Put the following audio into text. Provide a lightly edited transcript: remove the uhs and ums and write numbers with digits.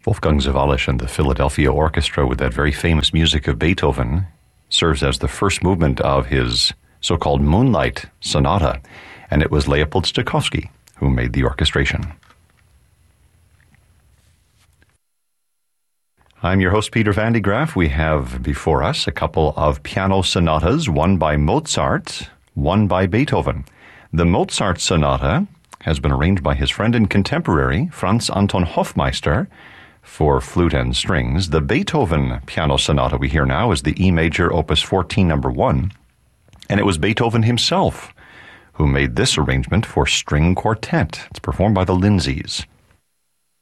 Wolfgang Sawallisch and the Philadelphia Orchestra, with that very famous music of Beethoven, serves as the first movement of his so-called Moonlight Sonata, and it was Leopold Stokowski who made the orchestration. I'm your host, Peter Van de Graaff. We have before us a couple of piano sonatas, one by Mozart, one by Beethoven. The Mozart sonata has been arranged by his friend and contemporary, Franz Anton Hofmeister, for flute and strings. The Beethoven piano sonata we hear now is the E major, opus 14, number 1, and it was Beethoven himself who made this arrangement for string quartet. It's performed by the Lindsays.